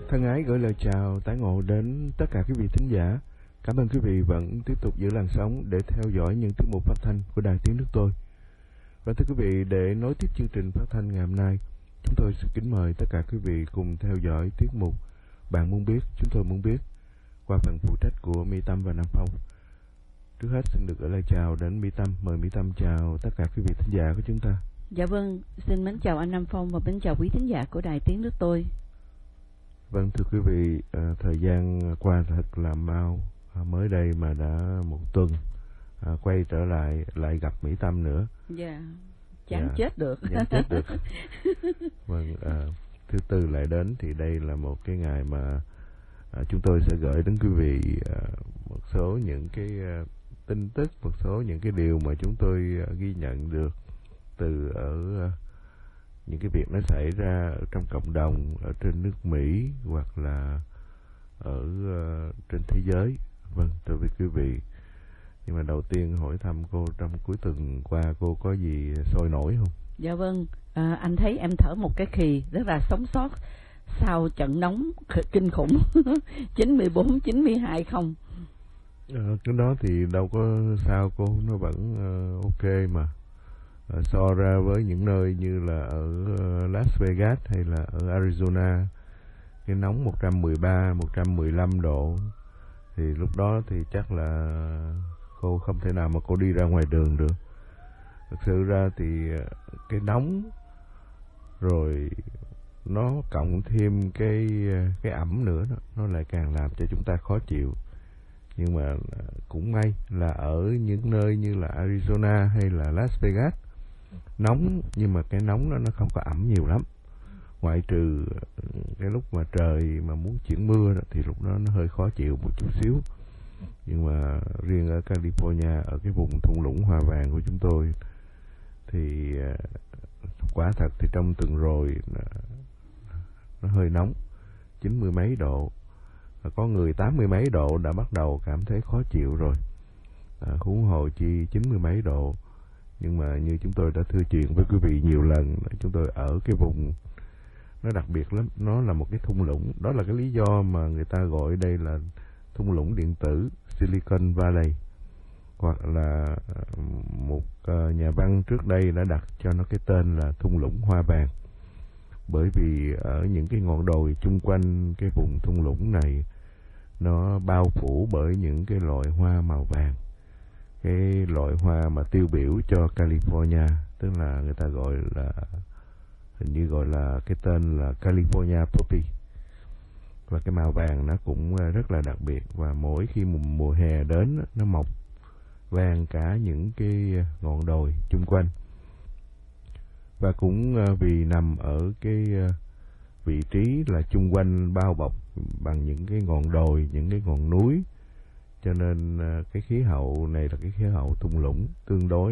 Thân ái gửi lời chào tái ngộ đến tất cả quý vị thính giả. Cảm ơn quý vị vẫn tiếp tục giữ làn sóng để theo dõi những tiết mục phát thanh của Đài Tiếng Nước Tôi. Và thưa quý vị, để nối tiếp chương trình phát thanh ngày hôm nay, chúng tôi xin kính mời tất cả quý vị cùng theo dõi tiết mục Bạn muốn biết, chúng tôi muốn biết qua phần phụ trách của Mỹ Tâm và Nam Phong. Trước hết xin được gửi lời chào đến Mỹ Tâm. Mời Mỹ Tâm chào tất cả quý vị thính giả của chúng ta. Dạ vâng, xin mến chào anh Nam Phong và mến chào quý thính giả của Đài Tiếng Nước Tôi. Vâng, thưa quý vị, thời gian qua thật là mau, mới đây mà đã một tuần quay trở lại gặp Mỹ Tâm nữa. Dạ, chán chết được. Chán chết được. Vâng, thứ tư lại đến thì đây là một cái ngày mà chúng tôi sẽ gửi đến quý vị một số những cái tin tức, một số những cái điều mà chúng tôi ghi nhận được từ ở những cái việc nó xảy ra ở trong cộng đồng, ở trên nước Mỹ hoặc là ở trên thế giới. Vâng, thưa quý vị. Nhưng mà đầu tiên hỏi thăm cô, trong cuối tuần qua cô có gì sôi nổi không? Dạ vâng, anh thấy em thở một cái khì rất là sống sót sau trận nóng kinh khủng 94, 92 không? Cái đó thì đâu có sao cô, nó vẫn ok mà. So ra với những nơi như là ở Las Vegas hay là ở Arizona, cái nóng 113, 115 độ thì lúc đó thì chắc là cô không thể nào mà cô đi ra ngoài đường được. Thực sự ra thì cái nóng rồi nó cộng thêm cái ẩm nữa đó, nó lại càng làm cho chúng ta khó chịu. Nhưng mà cũng may là ở những nơi như là Arizona hay là Las Vegas nóng, nhưng mà cái nóng đó nó không có ẩm nhiều lắm, ngoại trừ cái lúc mà trời mà muốn chuyển mưa đó, thì lúc đó nó hơi khó chịu một chút xíu. Nhưng mà riêng ở California, ở cái vùng thung lũng hoa vàng của chúng tôi thì quả thật thì trong tuần rồi nó hơi nóng, 90 mấy độ, có người 80 mấy độ đã bắt đầu cảm thấy khó chịu rồi, huống hồ chi 90 mấy độ. Nhưng mà như chúng tôi đã thưa chuyện với quý vị nhiều lần, chúng tôi ở cái vùng nó đặc biệt lắm, nó là một cái thung lũng. Đó là cái lý do mà người ta gọi đây là thung lũng điện tử Silicon Valley, hoặc là một nhà văn trước đây đã đặt cho nó cái tên là thung lũng hoa vàng. Bởi vì ở những cái ngọn đồi chung quanh cái vùng thung lũng này nó bao phủ bởi những cái loại hoa màu vàng, cái loại hoa mà tiêu biểu cho California, tức là người ta gọi là, hình như gọi là cái tên là California Poppy. Và cái màu vàng nó cũng rất là đặc biệt, và mỗi khi mùa hè đến nó mọc vàng cả những cái ngọn đồi chung quanh. Và cũng vì nằm ở cái vị trí là chung quanh bao bọc bằng những cái ngọn đồi, những cái ngọn núi, cho nên cái khí hậu này là cái khí hậu thung lũng, tương đối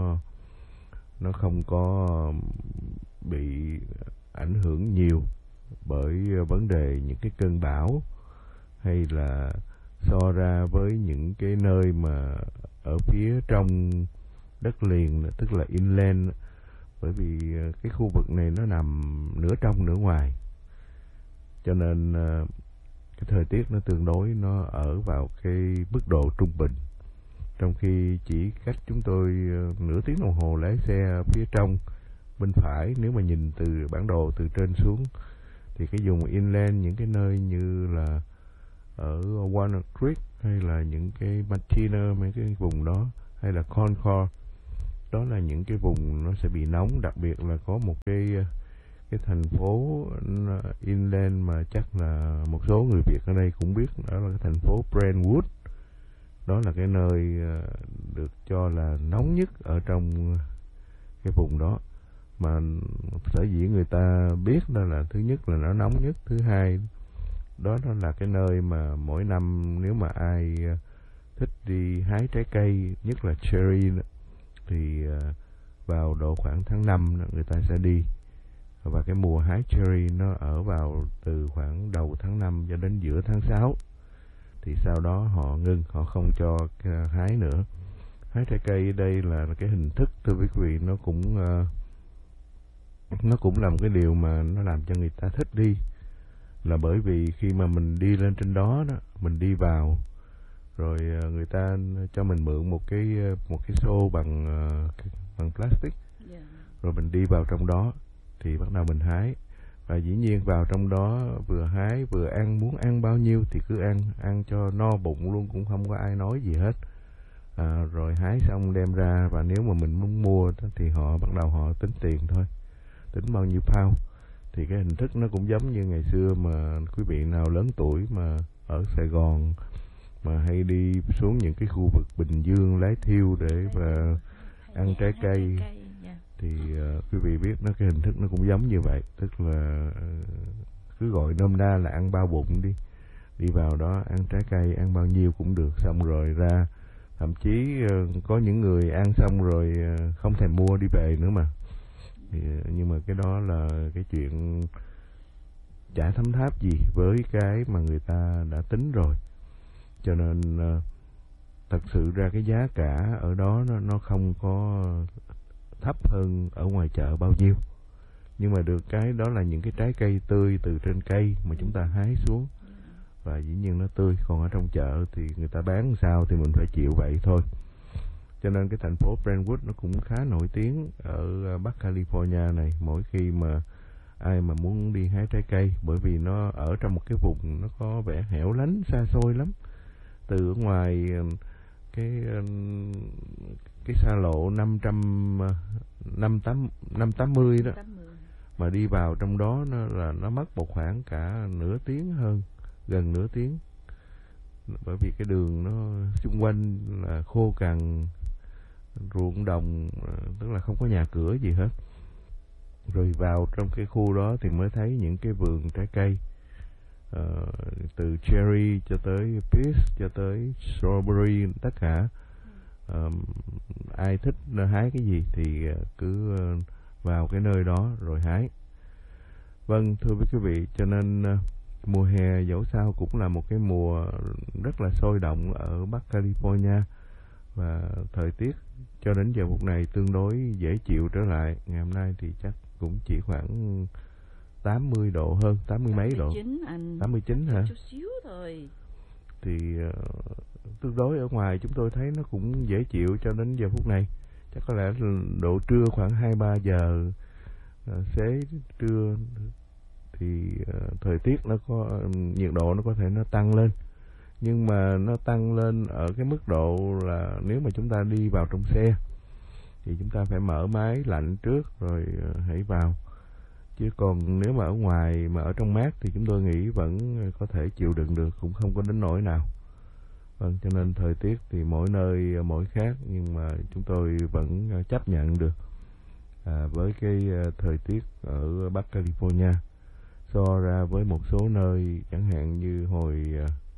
nó không có bị ảnh hưởng nhiều bởi vấn đề những cái cơn bão, hay là so ra với những cái nơi mà ở phía trong đất liền, tức là inland. Bởi vì cái khu vực này nó nằm nửa trong nửa ngoài, cho nên cái thời tiết nó tương đối nó ở vào cái mức độ trung bình. Trong khi chỉ cách chúng tôi nửa tiếng đồng hồ lái xe phía trong bên phải, nếu mà nhìn từ bản đồ từ trên xuống, thì cái vùng inland, những cái nơi như là ở Walnut Creek hay là những cái Martina, mấy cái vùng đó, hay là Concord, đó là những cái vùng nó sẽ bị nóng. Đặc biệt là có một cái thành phố inland mà chắc là một số người Việt ở đây cũng biết, đó là cái thành phố Brentwood. Đó là cái nơi được cho là nóng nhất ở trong cái vùng đó. Mà sở dĩ người ta biết đó là thứ nhất là nó nóng nhất, thứ hai đó là cái nơi mà mỗi năm nếu mà ai thích đi hái trái cây, nhất là cherry, thì vào độ khoảng tháng 5 người ta sẽ đi. Và cái mùa hái cherry nó ở vào từ khoảng đầu tháng 5 cho đến giữa tháng 6. Thì sau đó họ ngưng, họ không cho hái nữa. Hái trái cây đây là cái hình thức, thưa quý vị, nó cũng là một cái điều mà nó làm cho người ta thích đi. là bởi vì khi mà mình đi lên trên đó đó, mình đi vào rồi người ta cho mình mượn một cái xô bằng plastic, rồi mình đi vào trong đó thì bắt đầu mình hái. Và dĩ nhiên vào trong đó vừa hái vừa ăn, muốn ăn bao nhiêu thì cứ ăn cho no bụng luôn, cũng không có ai nói gì hết. Rồi hái xong đem ra, và nếu mà mình muốn mua thì họ bắt đầu họ tính tiền thôi, tính bao nhiêu pound. Thì cái hình thức nó cũng giống như ngày xưa mà quý vị nào lớn tuổi mà ở Sài Gòn mà hay đi xuống những cái khu vực Bình Dương Lái Thiêu để mà ăn trái cây, thì quý vị biết nó cái hình thức nó cũng giống như vậy. Tức là cứ gọi nôm na là ăn bao bụng đi vào đó ăn trái cây, ăn bao nhiêu cũng được, xong rồi ra. Thậm chí có những người ăn xong rồi không thèm mua đi về nữa mà. Nhưng mà cái đó là cái chuyện chả thấm tháp gì với cái mà người ta đã tính rồi. Cho nên thật sự ra cái giá cả ở đó nó không có thấp hơn ở ngoài chợ bao nhiêu. Nhưng mà được cái đó là những cái trái cây tươi từ trên cây mà chúng ta hái xuống, và dĩ nhiên nó tươi. Còn ở trong chợ thì người ta bán sao thì mình phải chịu vậy thôi. Cho nên cái thành phố Brentwood nó cũng khá nổi tiếng ở Bắc California này, mỗi khi mà ai mà muốn đi hái trái cây, bởi vì nó ở trong một cái vùng nó có vẻ hẻo lánh xa xôi lắm. Từ ở ngoài cái xa lộ 580 đó mà đi vào trong đó nó mất một khoảng cả nửa tiếng hơn, gần nửa tiếng. Bởi vì cái đường nó xung quanh là khô cằn, ruộng đồng, tức là không có nhà cửa gì hết. Rồi vào trong cái khu đó thì mới thấy những cái vườn trái cây, từ cherry cho tới peach cho tới strawberry, tất cả. Ai thích hái cái gì thì cứ vào cái nơi đó rồi hái. Vâng, thưa quý vị, cho nên mùa hè dẫu sao cũng là một cái mùa rất là sôi động ở Bắc California, và thời tiết cho đến giờ phút này tương đối dễ chịu trở lại. Ngày hôm nay thì chắc cũng chỉ khoảng 80 độ hơn, 80 mấy độ. 89 hả? Chút xíu thôi. Thì tương đối ở ngoài chúng tôi thấy nó cũng dễ chịu cho đến giờ phút này. Chắc có lẽ độ trưa khoảng 2-3 giờ xế trưa thì thời tiết nó có nhiệt độ nó có thể nó tăng lên. Nhưng mà nó tăng lên ở cái mức độ là nếu mà chúng ta đi vào trong xe thì chúng ta phải mở máy lạnh trước rồi hãy vào. Chứ còn nếu mà ở ngoài mà ở trong mát thì chúng tôi nghĩ vẫn có thể chịu đựng được, cũng không có đến nỗi nào. Vâng, cho nên thời tiết thì mỗi nơi mỗi khác, nhưng mà chúng tôi vẫn chấp nhận được với cái thời tiết ở Bắc California. So ra với một số nơi chẳng hạn như hồi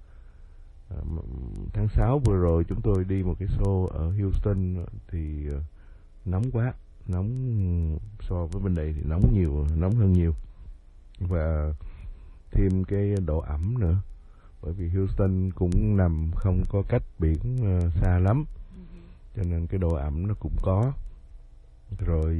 tháng 6 vừa rồi chúng tôi đi một cái show ở Houston thì nóng quá, nóng so với bên đây thì nóng nhiều, nóng hơn nhiều, và thêm cái độ ẩm nữa, bởi vì Houston cũng nằm không có cách biển xa lắm, cho nên cái độ ẩm nó cũng có. Rồi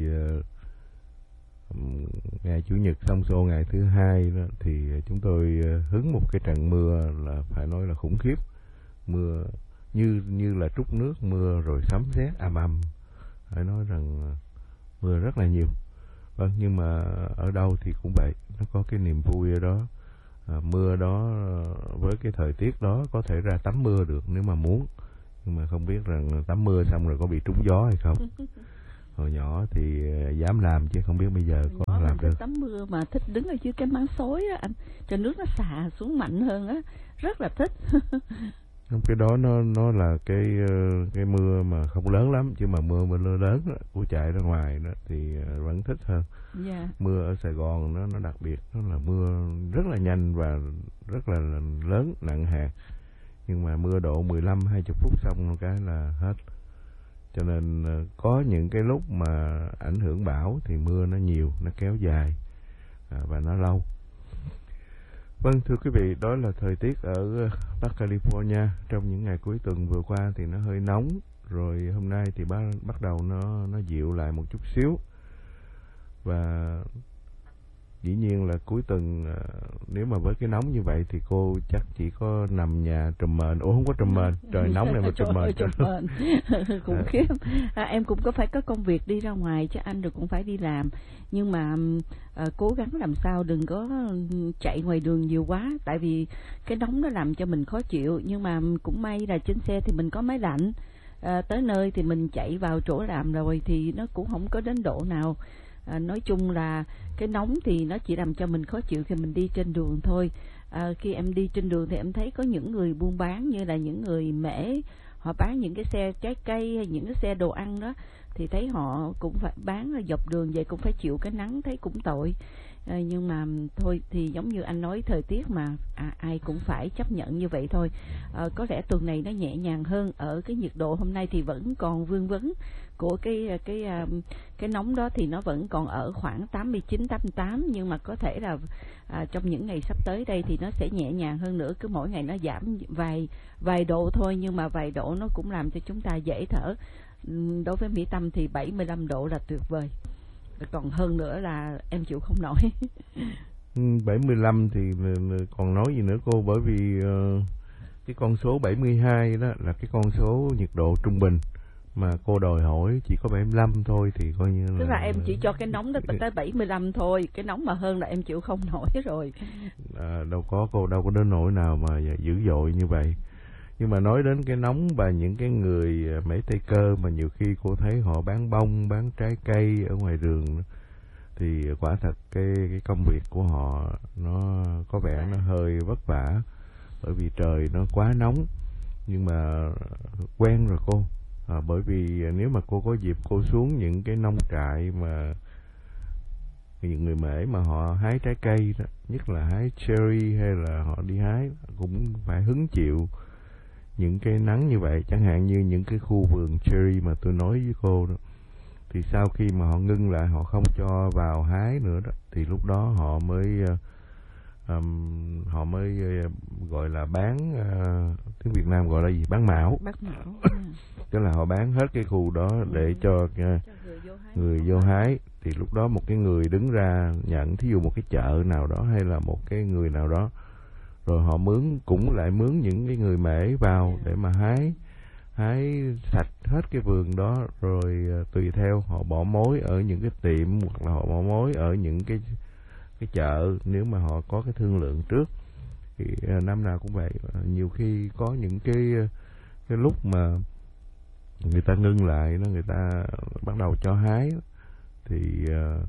ngày Chủ nhật xong show ngày thứ hai đó, thì chúng tôi hứng một cái trận mưa là phải nói là khủng khiếp. Mưa như là trút nước mưa, rồi sấm sét ầm ầm, phải nói rằng mưa rất là nhiều. Vâng, nhưng mà ở đâu thì cũng vậy, nó có cái niềm vui ở đó. Mưa đó với cái thời tiết đó có thể ra tắm mưa được nếu mà muốn, nhưng mà không biết rằng tắm mưa xong rồi có bị trúng gió hay không. Hồi nhỏ thì dám làm chứ không biết bây giờ có làm được. Tắm mưa mà thích đứng ở dưới cái máng xối á anh, cho nước nó xả xuống mạnh hơn á, rất là thích. Không, cái đó nó là cái mưa mà không lớn lắm, chứ mà mưa lớn đó, của chạy ra ngoài đó thì vẫn thích hơn. Mưa ở Sài Gòn nó đặc biệt, nó là mưa rất là nhanh và rất là lớn, nặng hạt. Nhưng mà mưa độ 15-20 phút xong cái là hết. Cho nên có những cái lúc mà ảnh hưởng bão thì mưa nó nhiều, nó kéo dài và nó lâu. Vâng, thưa quý vị, đó là thời tiết ở Bắc California trong những ngày cuối tuần vừa qua. Thì nó hơi nóng, rồi hôm nay thì bắt đầu nó dịu lại một chút xíu. Và dĩ nhiên là cuối tuần nếu mà với cái nóng như vậy thì cô chắc chỉ có nằm nhà trùm mền. Ủa không có trùm mền, trời nóng này mà trùm mền. Khủng khiếp. Em cũng có phải có công việc đi ra ngoài chứ, anh rồi cũng phải đi làm, nhưng mà cố gắng làm sao đừng có chạy ngoài đường nhiều quá, tại vì cái nóng nó làm cho mình khó chịu. Nhưng mà cũng may là trên xe thì mình có máy lạnh, tới nơi thì mình chạy vào chỗ làm rồi thì nó cũng không có đến độ nào. Nói chung là cái nóng thì nó chỉ làm cho mình khó chịu khi mình đi trên đường thôi. Khi em đi trên đường thì em thấy có những người buôn bán như là những người mễ, họ bán những cái xe trái cây hay những cái xe đồ ăn đó, thì thấy họ cũng phải bán dọc đường vậy, cũng phải chịu cái nắng, thấy cũng tội. Nhưng mà thôi thì giống như anh nói, thời tiết mà ai cũng phải chấp nhận như vậy thôi. Có lẽ tuần này nó nhẹ nhàng hơn, ở cái nhiệt độ hôm nay thì vẫn còn vương vấn của cái nóng đó, thì nó vẫn còn ở khoảng 89, 88, nhưng mà có thể là trong những ngày sắp tới đây thì nó sẽ nhẹ nhàng hơn nữa, cứ mỗi ngày nó giảm vài độ thôi, nhưng mà vài độ nó cũng làm cho chúng ta dễ thở. Đối với Mỹ Tâm thì 75 độ là tuyệt vời, còn hơn nữa là em chịu không nổi. 75 thì còn nói gì nữa cô, bởi vì cái con số 72 đó là cái con số nhiệt độ trung bình, mà cô đòi hỏi chỉ có 75 thôi thì coi như là... Tức là em chỉ cho cái nóng đó tới 75 thôi, cái nóng mà hơn là em chịu không nổi rồi. Đâu có, cô đâu có đến nỗi nào mà dữ dội như vậy. Nhưng mà nói đến cái nóng và những cái người mễ Tây Cơ mà nhiều khi cô thấy họ bán bông, bán trái cây ở ngoài đường, thì quả thật cái công việc của họ nó có vẻ nó hơi vất vả, bởi vì trời nó quá nóng. Nhưng mà quen rồi cô. Bởi vì nếu mà cô có dịp cô xuống những cái nông trại mà những người mễ mà họ hái trái cây đó, nhất là hái cherry hay là họ đi hái, cũng phải hứng chịu những cái nắng như vậy. Chẳng hạn như những cái khu vườn cherry mà tôi nói với cô đó, thì sau khi mà họ ngưng lại, họ không cho vào hái nữa đó, thì lúc đó họ mới gọi là bán, tiếng Việt Nam gọi là gì, bán mão. Tức là họ bán hết cái khu đó để cho người vô hái. Thì lúc đó một cái người đứng ra nhận, thí dụ một cái chợ nào đó hay là một cái người nào đó, rồi họ cũng lại mướn những cái người mễ vào để mà hái sạch hết cái vườn đó, rồi tùy theo họ bỏ mối ở những cái tiệm hoặc là họ bỏ mối ở những cái chợ, nếu mà họ có cái thương lượng trước. Thì năm nào cũng vậy, nhiều khi có những cái lúc mà người ta ngưng lại đó, người ta bắt đầu cho hái thì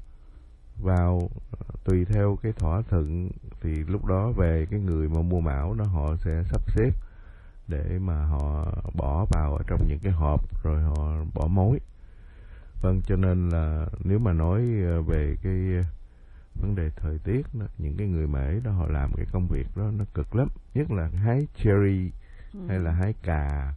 vào tùy theo cái thỏa thuận, thì lúc đó về cái người mà mua mão đó họ sẽ sắp xếp để mà họ bỏ vào ở trong những cái hộp rồi họ bỏ mối. Vâng, cho nên là nếu mà nói về cái vấn đề thời tiết đó, những cái người mễ đó họ làm cái công việc đó nó cực lắm, nhất là hái cherry hay là hái cà.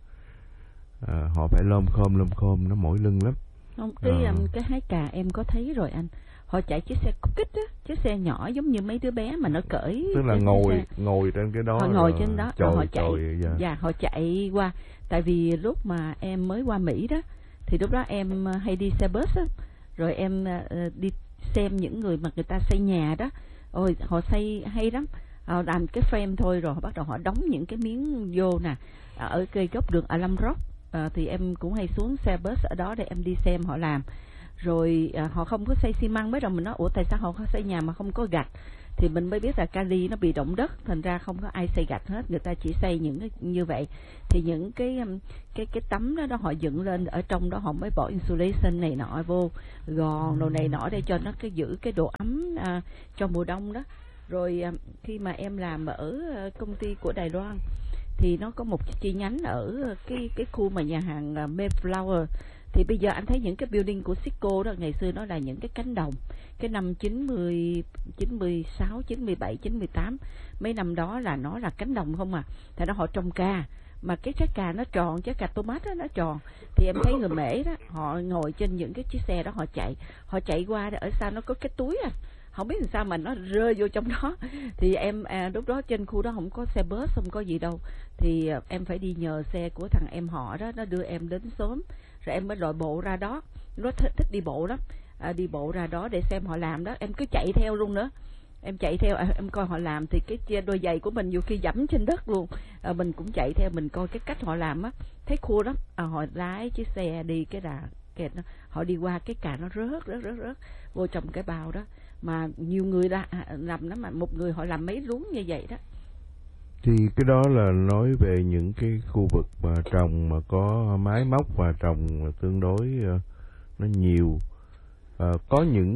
Họ phải lom khom nó mỏi lưng lắm. Không, cái hái cà em có thấy rồi anh, họ chạy chiếc xe cúp kích á, chiếc xe nhỏ giống như mấy đứa bé mà nó cởi, tức là ngồi trên cái đó, họ ngồi trên đó rồi họ chạy, họ chạy qua. Tại vì lúc mà em mới qua Mỹ đó, thì lúc đó em hay đi xe bus á, rồi em đi xem những người mà người ta xây nhà đó, ôi họ xây hay lắm. Họ làm cái frame thôi rồi họ bắt đầu họ đóng những cái miếng vô nè, ở cây góc đường Alam Rock. Thì em cũng hay xuống xe bus ở đó để em đi xem họ làm. Rồi họ không có xây xi măng, mới đầu mình nói ủa tại sao họ có xây nhà mà không có gạch, thì mình mới biết là Cali nó bị động đất, thành ra không có ai xây gạch hết, người ta chỉ xây những cái như vậy. Thì những cái tấm đó họ dựng lên, ở trong đó họ mới bỏ insulation này nọ vô, gòn đồ này nọ để cho nó giữ cái độ ấm cho mùa đông đó. Rồi khi mà em làm ở công ty của Đài Loan thì nó có một chi nhánh ở cái khu mà nhà hàng Mayflower. Thì bây giờ anh thấy những cái building của Cisco đó, ngày xưa nó là những cái cánh đồng. Cái năm 90, 96, 97, 98, mấy năm đó là nó là cánh đồng không à. Thì nó họ trồng cà, mà cái trái cà nó tròn, trái cà tomat đó nó tròn. Thì em thấy người Mễ đó, họ ngồi trên những cái chiếc xe đó, họ chạy qua, ở sau nó có cái túi không biết làm sao mà nó rơi vô trong đó. Thì em lúc đó trên khu đó không có xe bus, không có gì đâu, thì em phải đi nhờ xe của thằng em họ đó, nó đưa em đến xóm, rồi em mới lội bộ ra đó. Nó thích đi bộ lắm. đi bộ ra đó để xem họ làm đó, em cứ chạy theo luôn nữa. Em chạy theo, em coi họ làm thì cái đôi giày của mình nhiều khi dẫm trên đất luôn. Mình cũng chạy theo, mình coi cái cách họ làm á, thấy cool lắm. Họ lái chiếc xe đi cái đà kẹt nó, họ đi qua cái cà nó rớt vô trong cái bao đó. Mà nhiều người làm đó, mà một người họ làm mấy luống như vậy đó. Thì cái đó là nói về những cái khu vực mà trồng mà có máy móc và trồng tương đối nó nhiều. Có những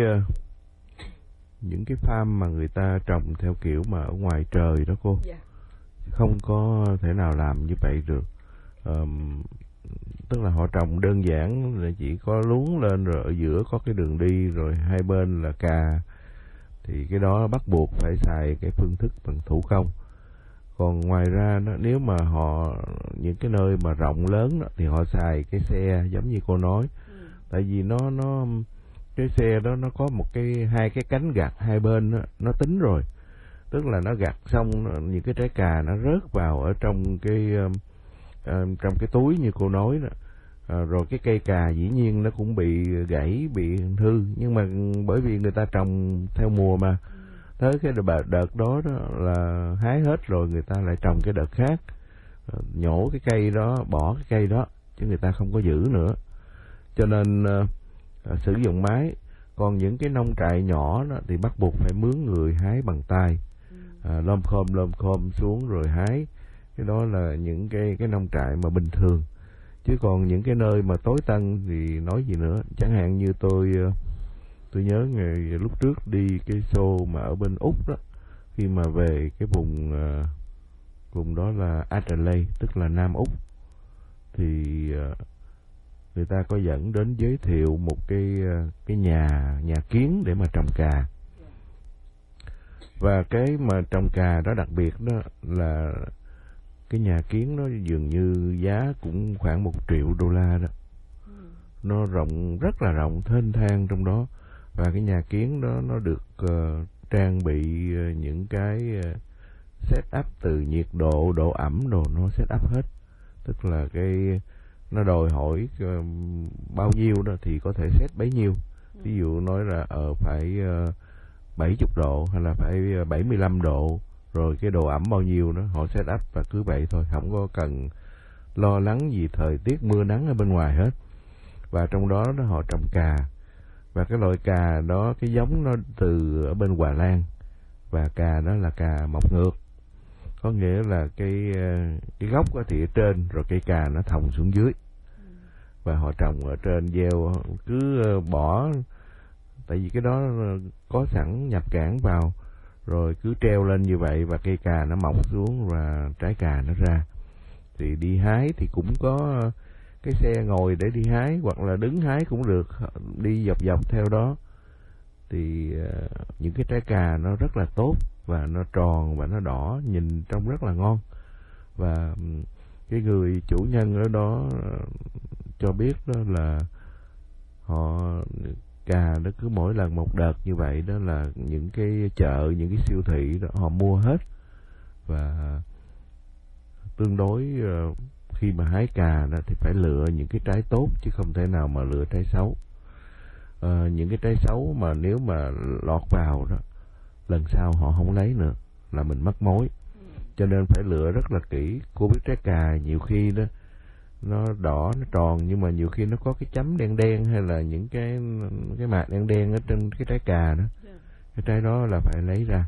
cái farm mà người ta trồng theo kiểu mà ở ngoài trời đó cô. Yeah. Không có thể nào làm như vậy được. Tức là họ trồng đơn giản là chỉ có luống lên rồi ở giữa có cái đường đi rồi hai bên là cà. Thì cái đó bắt buộc phải xài cái phương thức bằng thủ công. Còn ngoài ra đó, nếu mà những cái nơi mà rộng lớn đó, thì họ xài cái xe giống như cô nói. Tại vì cái xe đó nó có hai cái cánh gặt hai bên đó, nó tính rồi. Tức là nó gặt xong những cái trái cà nó rớt vào ở trong cái túi như cô nói đó. Rồi cái cây cà dĩ nhiên nó cũng bị gãy, bị hư, nhưng mà bởi vì người ta trồng theo mùa mà. Tới cái đợt đó là hái hết rồi người ta lại trồng cái đợt khác, nhổ cái cây đó, bỏ cái cây đó, chứ người ta không có giữ nữa. Cho nên sử dụng máy. Còn những cái nông trại nhỏ đó thì bắt buộc phải mướn người hái bằng tay, lom khom xuống rồi hái. Cái đó là những cái nông trại mà bình thường. Chứ còn những cái nơi mà tối tân thì nói gì nữa. Chẳng hạn như tôi nhớ ngày lúc trước đi cái show mà ở bên Úc đó, khi mà về cái vùng đó là Adelaide, tức là Nam Úc, thì người ta có dẫn đến giới thiệu một cái nhà kiến để mà trồng cà. Và cái mà trồng cà đó đặc biệt đó là cái nhà kiến nó dường như giá cũng khoảng $1 triệu đó. Nó rộng, rất là rộng, thênh thang trong đó. Và cái nhà kiến đó nó được trang bị những cái set up từ nhiệt độ, độ ẩm đồ, nó set up hết. Tức là nó đòi hỏi bao nhiêu đó thì có thể set bấy nhiêu. Ví dụ nói là phải 70 độ hay là phải 75 độ, rồi cái độ ẩm bao nhiêu đó họ set up và cứ vậy thôi, không có cần lo lắng gì thời tiết mưa nắng ở bên ngoài hết. Và trong đó họ trồng cà. Và cái loại cà đó, cái giống nó từ ở bên Hòa Lan. Và cà đó là cà mọc ngược. Có nghĩa là cái gốc thì ở trên, rồi cây cà nó thòng xuống dưới. Và họ trồng ở trên gieo, cứ bỏ, tại vì cái đó có sẵn nhập cảng vào, rồi cứ treo lên như vậy và cây cà nó mọc xuống và trái cà nó ra. Thì đi hái thì cũng có cái xe ngồi để đi hái, hoặc là đứng hái cũng được, đi dọc theo đó. Thì những cái trái cà nó rất là tốt, và nó tròn và nó đỏ, nhìn trông rất là ngon. Và cái người chủ nhân ở đó cho biết đó là cà nó cứ mỗi lần một đợt như vậy đó là những cái chợ, những cái siêu thị đó họ mua hết. Và tương đối khi mà hái cà đó thì phải lựa những cái trái tốt, chứ không thể nào mà lựa trái xấu. Những cái trái xấu mà nếu mà lọt vào đó, lần sau họ không lấy nữa là mình mất mối. Cho nên phải lựa rất là kỹ. Cô biết trái cà nhiều khi đó nó đỏ, nó tròn, nhưng mà nhiều khi nó có cái chấm đen đen, hay là những cái mạt đen đen ở trên cái trái cà đó. Cái trái đó là phải lấy ra.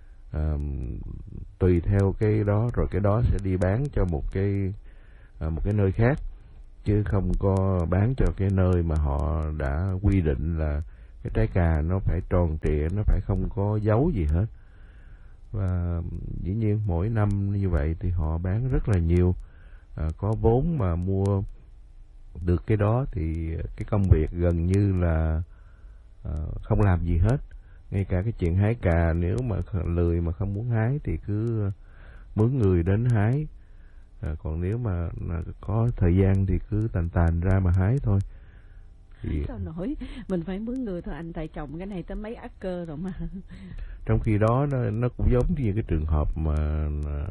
Tùy theo cái đó, rồi cái đó sẽ đi bán cho một cái nơi khác, chứ không có bán cho cái nơi mà họ đã quy định là cái trái cà nó phải tròn trịa, nó phải không có dấu gì hết. Và dĩ nhiên mỗi năm như vậy thì họ bán rất là nhiều. Có vốn mà mua được cái đó thì cái công việc gần như là không làm gì hết. Ngay cả cái chuyện hái cà, nếu mà lười mà không muốn hái thì cứ mướn người đến hái. Còn nếu mà có thời gian thì cứ tàn ra mà hái thôi. Thì sao nổi, mình phải mướn người thôi anh, tại trồng cái này tới mấy acre rồi mà. Trong khi đó nó cũng giống như cái trường hợp mà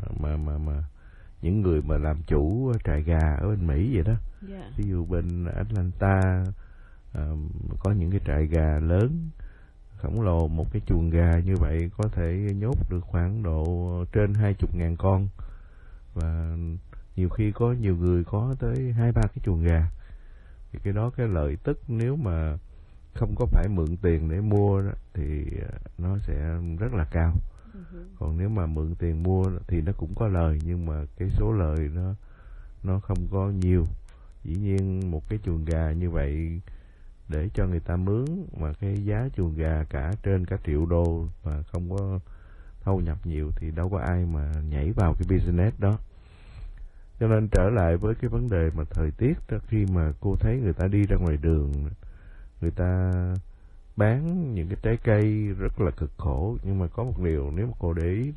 những người mà làm chủ trại gà ở bên Mỹ vậy đó. Ví dụ bên Atlanta có những cái trại gà lớn khổng lồ. Một cái chuồng gà như vậy có thể nhốt được khoảng độ trên 20.000 con, và nhiều khi có nhiều người có tới 2-3 cái chuồng gà. Thì cái đó, cái lợi tức nếu mà không có phải mượn tiền để mua đó, thì nó sẽ rất là cao. Còn nếu mà mượn tiền mua thì nó cũng có lời, nhưng mà cái số lời nó không có nhiều. Dĩ nhiên một cái chuồng gà như vậy để cho người ta mướn mà cái giá chuồng gà cả triệu đô mà không có thu nhập nhiều thì đâu có ai mà nhảy vào cái business đó. Cho nên trở lại với cái vấn đề mà thời tiết đó, khi mà cô thấy người ta đi ra ngoài đường, người ta bán những cái trái cây rất là cực khổ. Nhưng mà có một điều nếu mà cô để ý,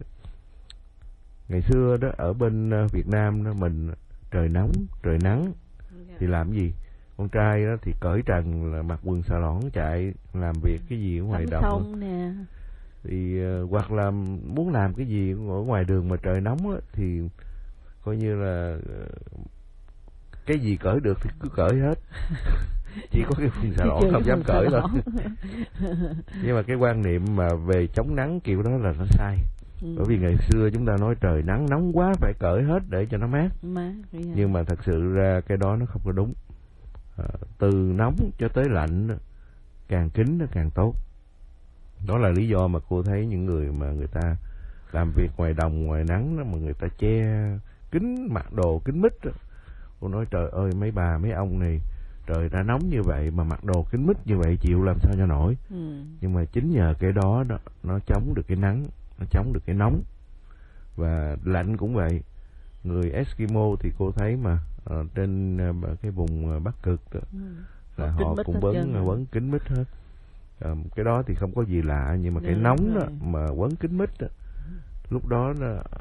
ngày xưa đó ở bên Việt Nam đó, mình trời nóng trời nắng thì làm gì? Con trai đó thì cởi trần là mặc quần xà lỏn chạy làm việc cái gì ở ngoài đồng nè. Thì hoặc là muốn làm cái gì ở ngoài đường mà trời nóng đó, thì coi như là cái gì cởi được thì cứ cởi hết. Chỉ có cái quần xà lỏn không dám cởi thôi. Nhưng mà cái quan niệm mà về chống nắng kiểu đó là nó sai. Bởi vì ngày xưa chúng ta nói trời nắng nóng quá phải cởi hết để cho nó mát. Nhưng mà thật sự ra cái đó nó không có đúng. Từ nóng cho tới lạnh càng kín nó càng tốt. Đó là lý do mà cô thấy những người mà người ta làm việc ngoài đồng ngoài nắng đó, mà người ta che kín, mặc đồ kín mít đó. Cô nói trời ơi mấy bà mấy ông này, trời đã nóng như vậy mà mặc đồ kín mít như vậy chịu làm sao cho nổi. Nhưng mà chính nhờ cái đó nó chống được cái nắng, nó chống được cái nóng. Và lạnh cũng vậy. Người Eskimo thì cô thấy mà trên cái vùng Bắc Cực đó, là họ cũng quấn kín mít hết. Cái đó thì không có gì lạ, nhưng mà cái nóng đó mà quấn kín mít đó, lúc đó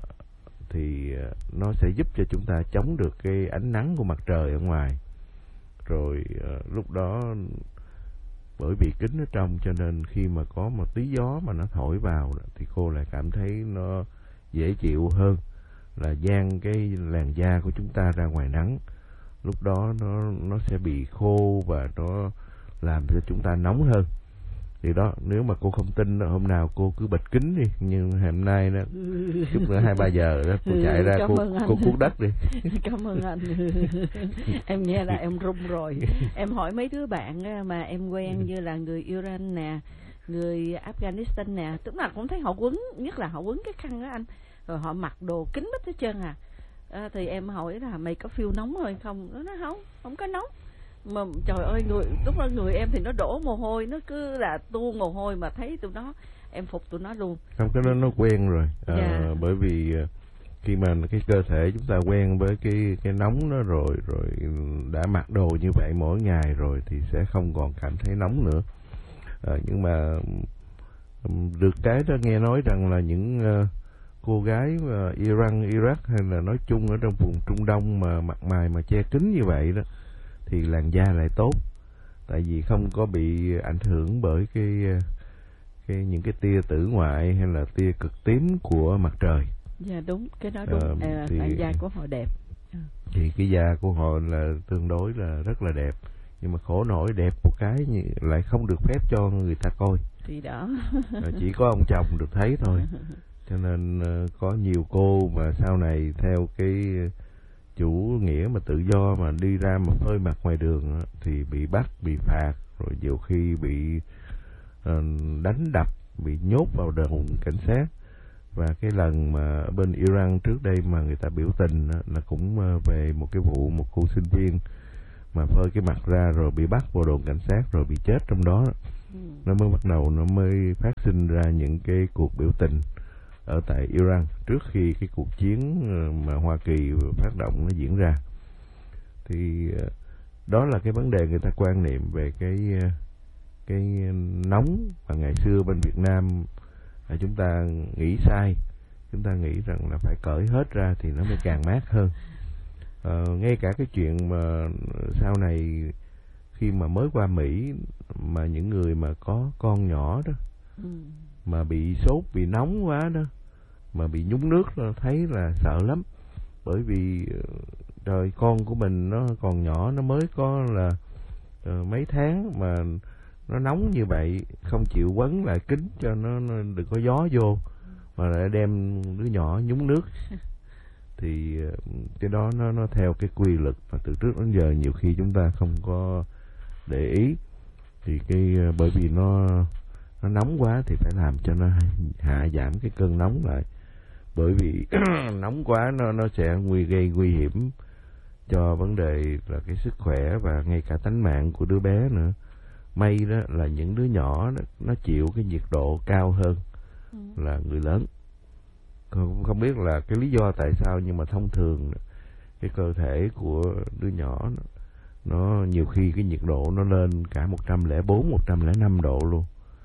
thì nó sẽ giúp cho chúng ta chống được cái ánh nắng của mặt trời ở ngoài. Rồi lúc đó bởi vì kính ở trong cho nên khi mà có một tí gió mà nó thổi vào thì cô lại cảm thấy nó dễ chịu hơn là dang cái làn da của chúng ta ra ngoài nắng. Lúc đó nó sẽ bị khô và nó làm cho chúng ta nóng hơn. Thì đó, nếu mà cô không tin đó, hôm nào cô cứ bịt kính đi. Nhưng hôm nay đó, chút nữa 2-3 giờ đó cô chạy ra cô cuốc đất đi. Cảm ơn anh. Em nghe là em run rồi. Em hỏi mấy đứa bạn mà em quen như là người Iran nè, người Afghanistan nè, tức là cũng thấy họ quấn, nhất là họ quấn cái khăn đó anh, rồi họ mặc đồ kín mít hết trơn thì em hỏi là mày có feel nóng rồi không? Nó nói không có nóng. Mà trời ơi, lúc đó người em thì nó đổ mồ hôi, nó cứ là tuôn mồ hôi, mà thấy tụi nó em phục tụi nó luôn. Không, cái đó nó quen rồi. Bởi vì khi mà cái cơ thể chúng ta quen với cái nóng đó rồi đã mặc đồ như vậy mỗi ngày rồi thì sẽ không còn cảm thấy nóng nữa. Nhưng mà được cái đó nghe nói rằng là những cô gái Iran, Iraq hay là nói chung ở trong vùng Trung Đông mà mặt mày mà che kín như vậy đó thì làn da lại tốt, tại vì không có bị ảnh hưởng bởi những cái tia tử ngoại hay là tia cực tím của mặt trời. Dạ đúng, cái đó đúng. Làn da của họ đẹp. Thì cái da của họ là tương đối là rất là đẹp, nhưng mà khổ nổi đẹp một cái lại không được phép cho người ta coi. Thì đó. Chỉ có ông chồng được thấy thôi. Cho nên có nhiều cô mà sau này theo cái chủ nghĩa mà tự do mà đi ra mà phơi mặt ngoài đường thì bị bắt, bị phạt, rồi nhiều khi bị đánh đập, bị nhốt vào đồn cảnh sát. Và cái lần mà ở bên Iran trước đây mà người ta biểu tình là cũng về một cái vụ một cô sinh viên mà phơi cái mặt ra rồi bị bắt vào đồn cảnh sát rồi bị chết trong đó. Nó mới bắt đầu nó mới phát sinh ra những cái cuộc biểu tình ở tại Iran trước khi cái cuộc chiến mà Hoa Kỳ phát động nó diễn ra. Thì đó là cái vấn đề người ta quan niệm về cái nóng. Và ngày xưa bên Việt Nam chúng ta nghĩ sai, chúng ta nghĩ rằng là phải cởi hết ra thì nó mới càng mát hơn. Ngay cả cái chuyện mà sau này khi mà mới qua Mỹ mà những người mà có con nhỏ đó mà bị sốt, bị nóng quá đó, mà bị nhúng nước đó, thấy là sợ lắm. Bởi vì trời, con của mình nó còn nhỏ, nó mới có là mấy tháng mà nó nóng như vậy, không chịu quấn lại kính cho nó đừng có gió vô, mà lại đem đứa nhỏ nhúng nước. Thì cái đó nó theo cái quy luật mà từ trước đến giờ nhiều khi chúng ta không có để ý. Thì bởi vì nó nóng quá thì phải làm cho nó hạ giảm cái cơn nóng lại, bởi vì nóng quá nó sẽ gây nguy hiểm cho vấn đề là cái sức khỏe và ngay cả tánh mạng của đứa bé nữa. May đó là những đứa nhỏ đó, nó chịu cái nhiệt độ cao hơn là người lớn. Không biết là cái lý do tại sao, nhưng mà thông thường cái cơ thể của đứa nhỏ nó nhiều khi cái nhiệt độ nó lên cả 104, 105 độ luôn.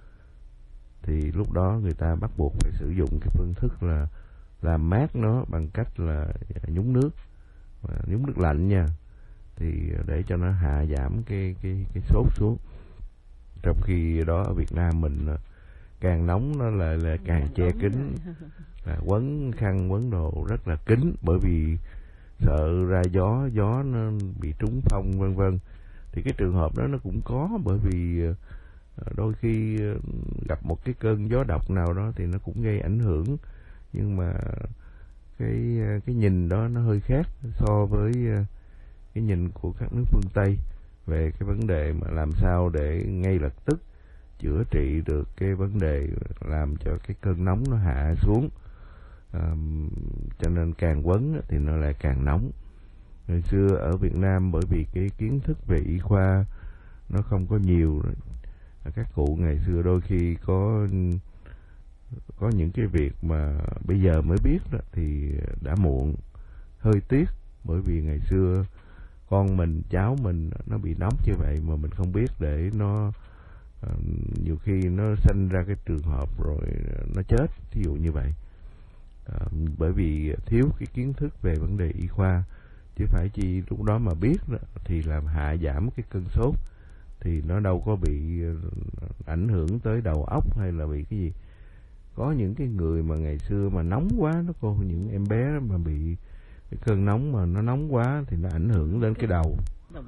Thì lúc đó người ta bắt buộc phải sử dụng cái phương thức là làm mát nó bằng cách là nhúng nước lạnh nha, thì để cho nó hạ giảm cái sốt xuống. Trong khi đó ở Việt Nam mình càng nóng nó là càng che kín, là quấn khăn quấn đồ rất là kín, bởi vì sợ ra gió nó bị trúng phong vân vân. Thì cái trường hợp đó nó cũng có, bởi vì đôi khi gặp một cái cơn gió độc nào đó thì nó cũng gây ảnh hưởng. Nhưng mà cái nhìn đó nó hơi khác so với cái nhìn của các nước phương Tây về cái vấn đề mà làm sao để ngay lập tức chữa trị được cái vấn đề làm cho cái cơn nóng nó hạ xuống. Cho nên càng quấn thì nó lại càng nóng. Ngày xưa ở Việt Nam, bởi vì cái kiến thức về y khoa nó không có nhiều, các cụ ngày xưa đôi khi có những cái việc mà bây giờ mới biết đó, thì đã muộn, hơi tiếc. Bởi vì ngày xưa con mình, cháu mình nó bị nóng như vậy mà mình không biết, để nó nhiều khi nó sinh ra cái trường hợp rồi nó chết, ví dụ như vậy. Bởi vì thiếu cái kiến thức về vấn đề y khoa. Chứ phải chi lúc đó mà biết đó, thì làm hạ giảm cái cơn sốt, thì nó đâu có bị ảnh hưởng tới đầu óc hay là bị cái gì. Có những cái người mà ngày xưa mà nóng quá đó cô, những em bé mà bị cái cơn nóng mà nó nóng quá thì nó ảnh hưởng đến cái đầu.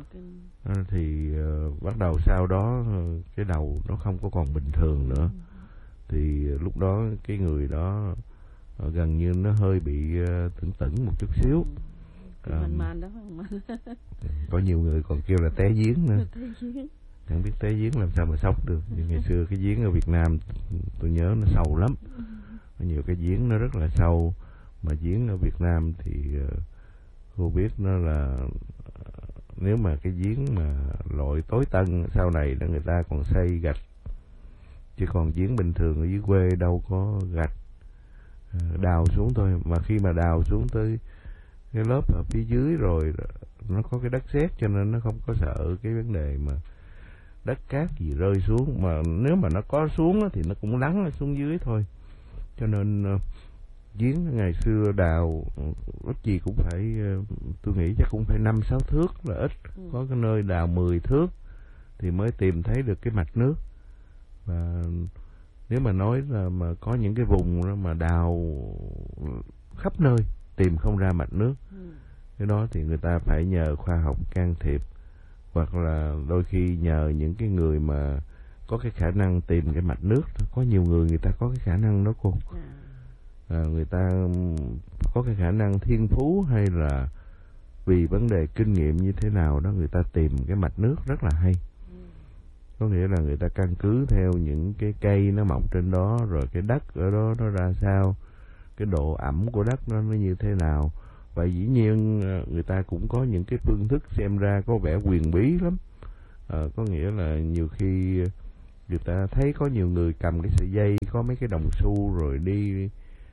Thì bắt đầu sau đó cái đầu nó không có còn bình thường nữa. Thì lúc đó cái người đó gần như nó hơi bị tửng một chút xíu. Man đó không? Có nhiều người còn kêu là té giếng nữa. Chẳng biết té giếng làm sao mà sốc được. Nhưng ngày xưa cái giếng ở Việt Nam tôi nhớ nó sâu lắm. Có nhiều cái giếng nó rất là sâu. Mà giếng ở Việt Nam thì cô biết nó là nếu mà cái giếng mà loại tối tân sau này đó người ta còn xây gạch, chứ còn giếng bình thường ở dưới quê đâu có gạch, đào xuống thôi. Mà khi mà đào xuống tới cái lớp ở phía dưới rồi nó có cái đất sét, cho nên nó không có sợ cái vấn đề mà đất cát gì rơi xuống. Mà nếu mà nó có xuống thì nó cũng lắng xuống dưới thôi. Cho nên giếng ngày xưa đào ít gì cũng phải, tôi nghĩ chắc cũng phải 5-6 thước là ít. Có cái nơi đào 10 thước thì mới tìm thấy được cái mạch nước. Và nếu mà nói là mà có những cái vùng đó mà đào khắp nơi tìm không ra mạch nước, cái đó thì người ta phải nhờ khoa học can thiệp, hoặc là đôi khi nhờ những cái người mà có cái khả năng tìm cái mạch nước. Có nhiều người ta có cái khả năng đó cô. Người ta có cái khả năng thiên phú hay là vì vấn đề kinh nghiệm như thế nào đó, người ta tìm cái mạch nước rất là hay. Có nghĩa là người ta căn cứ theo những cái cây nó mọc trên đó, rồi cái đất ở đó nó ra sao, cái độ ẩm của đất nó như thế nào. Và dĩ nhiên người ta cũng có những cái phương thức xem ra có vẻ huyền bí lắm. Có nghĩa là nhiều khi người ta thấy có nhiều người cầm cái sợi dây có mấy cái đồng xu rồi đi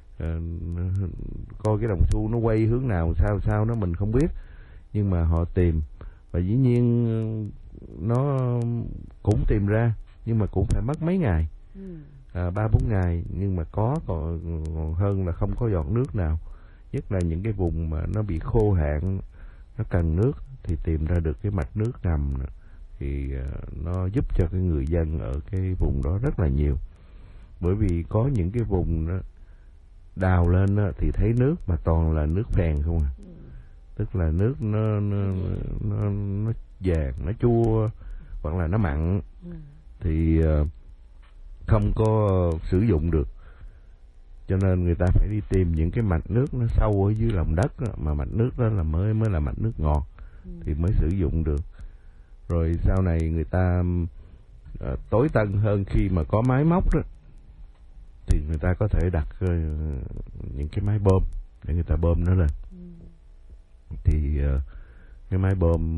coi cái đồng xu nó quay hướng nào sao nó mình không biết, nhưng mà họ tìm. Và dĩ nhiên nó cũng tìm ra, nhưng mà cũng phải mất mấy ngày, 3-4 ngày. Nhưng mà còn hơn là không có giọt nước nào. Nhất là những cái vùng mà nó bị khô hạn, nó cần nước, thì tìm ra được cái mạch nước ngầm, thì nó giúp cho cái người dân ở cái vùng đó rất là nhiều. Bởi vì có những cái vùng đó, đào lên đó, thì thấy nước mà toàn là nước phèn không à. Tức là nước nó vàng, nó chua, hoặc là nó mặn thì không có sử dụng được. Cho nên người ta phải đi tìm những cái mạch nước nó sâu ở dưới lòng đất đó, mà mạch nước đó là mới là mạch nước ngọt thì mới sử dụng được. Rồi sau này người ta tối tân hơn, khi mà có máy móc đó thì người ta có thể đặt những cái máy bơm để người ta bơm nó lên. Thì cái máy bơm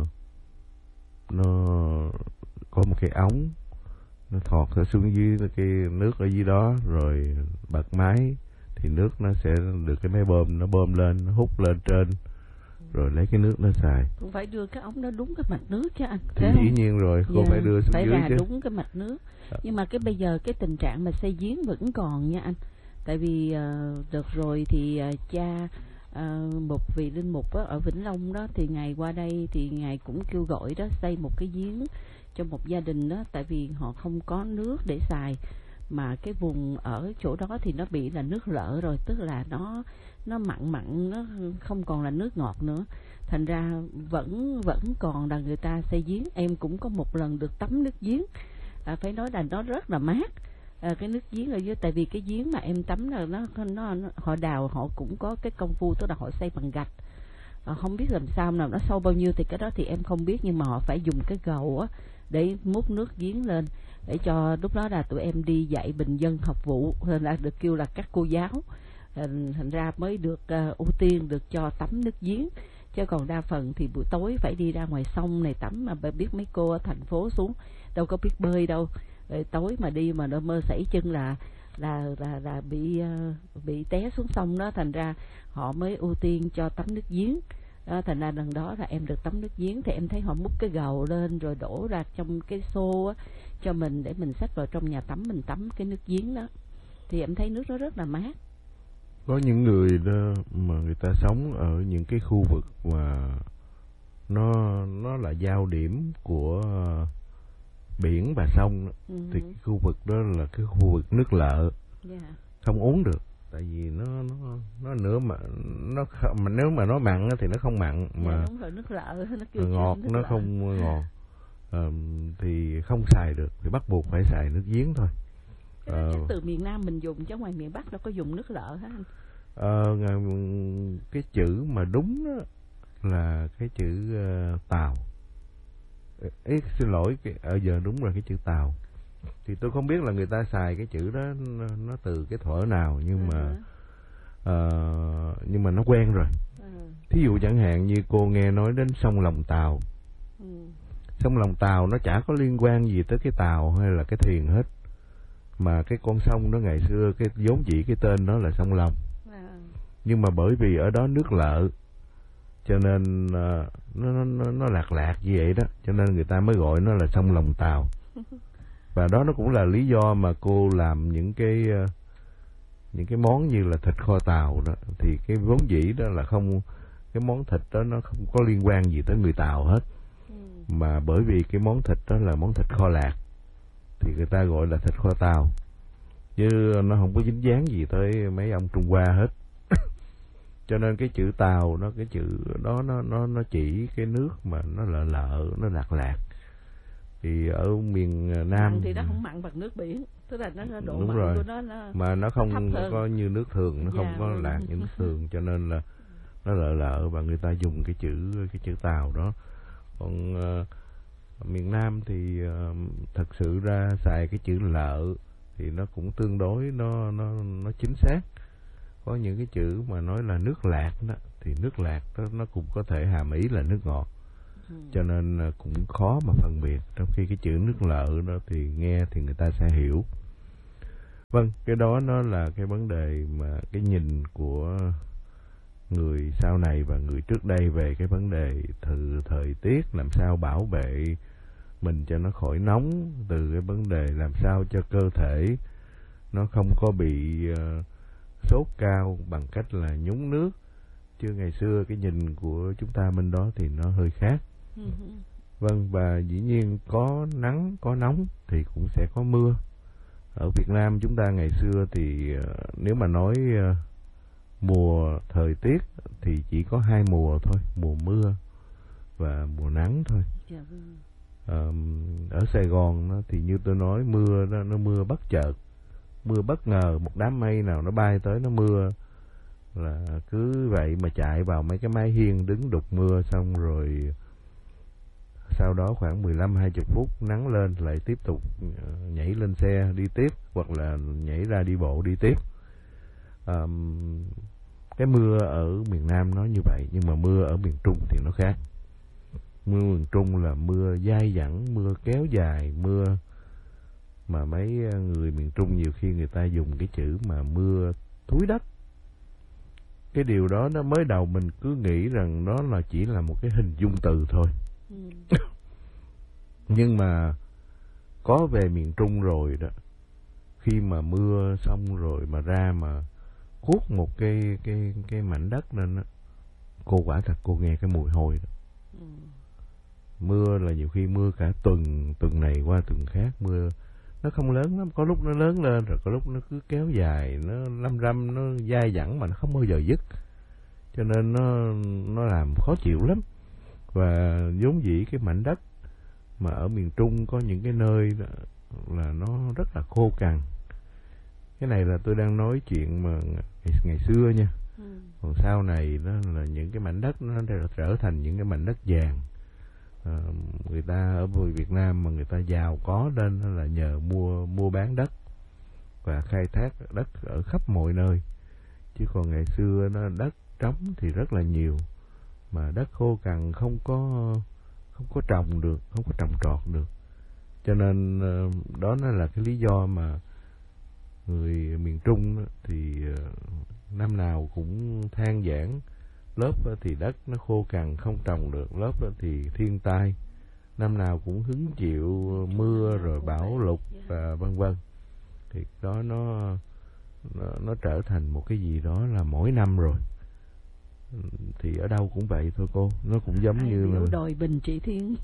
nó có một cái ống, nó thọt xuống dưới cái nước ở dưới đó, rồi bật máy thì nước nó sẽ được cái máy bơm nó bơm lên, nó hút lên trên, rồi lấy cái nước nó xài. Cũng phải đưa cái ống đó đúng cái mạch nước chứ anh. Thì dĩ nhiên rồi, cô phải đưa xuống phải dưới ra chứ. đúng cái mạch nước. Nhưng mà cái bây giờ cái tình trạng mà xây giếng vẫn còn nha anh. Tại vì đợt rồi thì cha một vị linh mục ở Vĩnh Long đó, thì ngài qua đây thì ngài cũng kêu gọi đó xây một cái giếng cho một gia đình đó, tại vì họ không có nước để xài, mà cái vùng ở chỗ đó thì nó bị là nước lợ rồi, tức là nó mặn, nó không còn là nước ngọt nữa, thành ra vẫn còn là người ta xây giếng. Em cũng có một lần được tắm nước giếng, phải nói là nó rất là mát. Cái nước giếng ở dưới, tại vì cái giếng mà em tắm là nó họ đào, họ cũng có cái công phu, tức là họ xây bằng gạch, không biết làm sao nào nó sâu bao nhiêu thì cái đó thì em không biết, nhưng mà họ phải dùng cái gầu á để múc nước giếng lên, để cho lúc đó là tụi em đi dạy bình dân học vụ, nên là được kêu là các cô giáo, thành ra mới được ưu tiên được cho tắm nước giếng. Chứ còn đa phần thì buổi tối phải đi ra ngoài sông này tắm, mà biết mấy cô ở thành phố xuống đâu có biết bơi đâu, rồi tối mà đi mà nó mơ sảy chân là bị té xuống sông đó, thành ra họ mới ưu tiên cho tắm nước giếng. Đó, thành ra lần đó là em được tắm nước giếng, thì em thấy họ múc cái gầu lên rồi đổ ra trong cái xô á, cho mình để mình xách vào trong nhà tắm, mình tắm cái nước giếng đó, thì em thấy nước nó rất là mát. Có những người đó mà người ta sống ở những cái khu vực mà nó là giao điểm của biển và sông, thì cái khu vực đó là cái khu vực nước lợ, không uống được, tại vì nó nữa mà mà nếu mà nó mặn thì nó không mặn, mà đúng rồi, nước lợ nó kêu ngọt nó lợ. không ngọt, thì không xài được, thì bắt buộc phải xài nước giếng thôi. Chắc từ miền Nam mình dùng, chứ ngoài miền Bắc đâu có dùng nước lợ hả anh? Cái chữ mà đúng đó là cái chữ Tàu. Xin lỗi, ở giờ đúng là cái chữ Tàu. Thì tôi không biết là người ta xài cái chữ đó nó từ cái thuở nào, nhưng mà nó quen rồi. Thí dụ chẳng hạn như cô nghe nói đến sông Lòng Tàu. Sông Lòng Tàu nó chả có liên quan gì tới cái tàu hay là cái thuyền hết, mà cái con sông đó ngày xưa cái vốn dĩ cái tên nó là sông Lòng. Nhưng mà bởi vì ở đó nước lợ, cho nên nó lạc như vậy đó, cho nên người ta mới gọi nó là sông Lòng Tàu. Và đó nó cũng là lý do mà cô làm những cái món như là thịt kho tàu đó, thì cái vốn dĩ đó là không, cái món thịt đó nó không có liên quan gì tới người Tàu hết, mà bởi vì cái món thịt đó là món thịt kho lạc thì người ta gọi là thịt kho tàu, chứ nó không có dính dáng gì tới mấy ông Trung Hoa hết. Cho nên cái chữ Tàu nó, cái chữ đó nó chỉ cái nước mà nó lợ nó lạc. Thì ở miền Nam mặn thì nó không mặn bằng nước biển, tức là nó độ đúng mặn rồi, của nó mà nó không có như nước thường, nó không có lạc như nước thường, cho nên là nó lợ và người ta dùng cái chữ Tàu đó. Còn miền Nam thì thật sự ra xài cái chữ lợ thì nó cũng tương đối nó chính xác. Có những cái chữ mà nói là nước lạc đó, thì nước lạc đó nó cũng có thể hàm ý là nước ngọt, cho nên cũng khó mà phân biệt. Trong khi cái chữ nước lợ đó thì nghe thì người ta sẽ hiểu. Vâng, cái đó nó là cái vấn đề mà cái nhìn của người sau này và người trước đây về cái vấn đề thời tiết, làm sao bảo vệ mình cho nó khỏi nóng, từ cái vấn đề làm sao cho cơ thể nó không có bị sốt cao bằng cách là nhúng nước. Chứ ngày xưa cái nhìn của chúng ta bên đó thì nó hơi khác. Vâng, và dĩ nhiên có nắng có nóng thì cũng sẽ có mưa. Ở Việt Nam chúng ta ngày xưa thì nếu mà nói mùa thời tiết thì chỉ có 2 mùa thôi, mùa mưa và mùa nắng thôi. Ở Sài Gòn đó, thì như tôi nói mưa đó, nó mưa bất chợt, mưa bất ngờ, một đám mây nào nó bay tới nó mưa, là cứ vậy mà chạy vào mấy cái mái hiên đứng đục mưa, xong rồi sau đó khoảng 15-20 phút nắng lên lại tiếp tục nhảy lên xe đi tiếp, hoặc là nhảy ra đi bộ đi tiếp. Cái mưa ở miền Nam nó như vậy, nhưng mà mưa ở miền Trung thì nó khác. Mưa miền Trung là mưa dai dẳng, mưa kéo dài, mưa mà mấy người miền Trung nhiều khi người ta dùng cái chữ mà mưa thúi đất. Cái điều đó nó mới đầu mình cứ nghĩ rằng nó là chỉ là một cái hình dung từ thôi. Nhưng mà có về miền Trung rồi đó, khi mà mưa xong rồi mà ra mà cuốc một cái mảnh đất lên đó, cô quả thật cô nghe cái mùi hôi đó. Mưa là nhiều khi mưa cả tuần này qua tuần khác, mưa nó không lớn lắm, có lúc nó lớn lên rồi có lúc nó cứ kéo dài, nó lâm râm, nó dai dẳng mà nó không bao giờ dứt, cho nên nó làm khó chịu lắm. Và vốn dĩ cái mảnh đất mà ở miền Trung có những cái nơi là nó rất là khô cằn. Cái này là tôi đang nói chuyện mà ngày xưa nha. Còn sau này đó là những cái mảnh đất nó trở thành những cái mảnh đất vàng. Người ta ở Việt Nam mà người ta giàu có lên là nhờ mua bán đất và khai thác đất ở khắp mọi nơi. Chứ còn ngày xưa nó đất trống thì rất là nhiều, mà đất khô cằn không có trồng được, không có trồng trọt được. Cho nên đó nó là cái lý do mà người miền Trung thì năm nào cũng than vãn, lớp thì đất nó khô cằn không trồng được, lớp thì thiên tai, năm nào cũng hứng chịu mưa rồi bão lụt và vân vân. Thì đó nó trở thành một cái gì đó là mỗi năm rồi. Thì ở đâu cũng vậy thôi cô, nó cũng giống như là đòi bình trị thiên.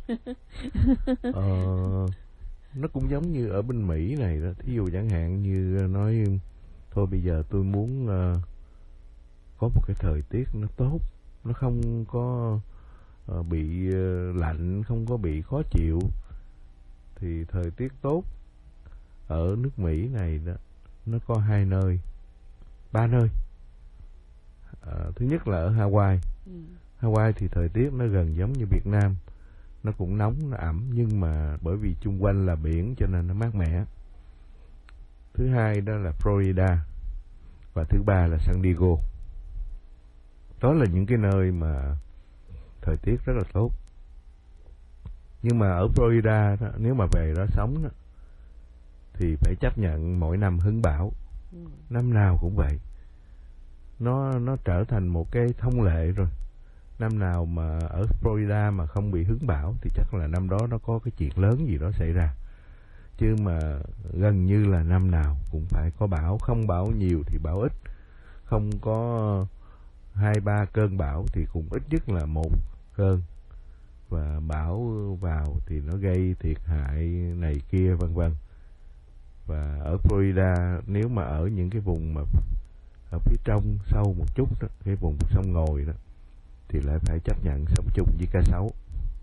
Nó cũng giống như ở bên Mỹ này đó. Thí dụ chẳng hạn như nói thôi bây giờ tôi muốn có một cái thời tiết nó tốt, nó không có bị lạnh, không có bị khó chịu, thì thời tiết tốt ở nước Mỹ này đó nó có 3 nơi. Thứ nhất là ở Hawaii. Hawaii thì thời tiết nó gần giống như Việt Nam, nó cũng nóng, nó ẩm, nhưng mà bởi vì chung quanh là biển cho nên nó mát mẻ. Thứ hai đó là Florida, và thứ ba là San Diego. Đó là những cái nơi mà thời tiết rất là tốt. Nhưng mà ở Florida đó, nếu mà về đó sống đó, thì phải chấp nhận mỗi năm hứng bão. Năm nào cũng vậy. Nó trở thành một cái thông lệ rồi. Năm nào mà ở Florida mà không bị hứng bão thì chắc là năm đó nó có cái chuyện lớn gì đó xảy ra. Chứ mà gần như là năm nào cũng phải có bão, không bão nhiều thì bão ít, không có 2-3 cơn bão thì cũng ít nhất là 1 cơn. Và bão vào thì nó gây thiệt hại này kia vân vân. Và ở Florida nếu mà ở những cái vùng mà ở phía trong sâu một chút đó, cái vùng sông Ngòi đó, thì lại phải chấp nhận sống chung với cá sấu.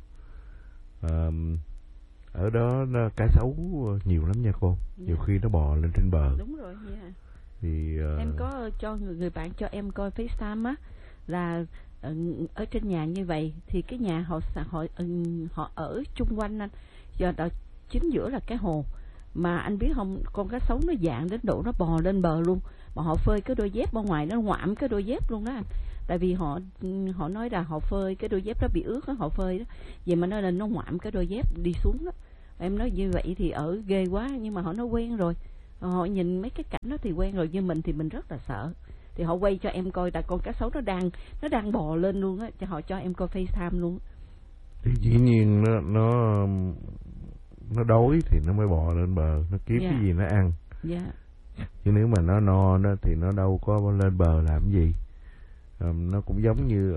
Ở đó cá sấu nhiều lắm nha cô. Nhiều khi nó bò lên trên bờ. Đúng rồi nha. Thì em có cho người bạn cho em coi FaceTime á, là ở trên nhà như vậy thì cái nhà họ ở chung quanh anh, giờ đó chính giữa là cái hồ, mà anh biết không, con cá sấu nó dạng đến độ nó bò lên bờ luôn, mà họ phơi cái đôi dép bên ngoài nó ngoạm cái đôi dép luôn đó anh. Tại vì họ nói là họ phơi cái đôi dép đó bị ướt đó, họ phơi đó, vậy mà nó lên nó ngoạm cái đôi dép đi xuống đó. Em nói như vậy thì ở ghê quá, nhưng mà họ nói quen rồi, họ nhìn mấy cái cảnh đó thì quen rồi. Như mình thì mình rất là sợ, thì họ quay cho em coi là con cá sấu nó đang bò lên luôn á, họ cho em coi FaceTime luôn. Thì dĩ nhiên nó đói thì nó mới bò lên bờ, nó kiếm cái gì nó ăn. Chứ nếu mà nó no đó thì nó đâu có lên bờ làm gì. Nó cũng giống như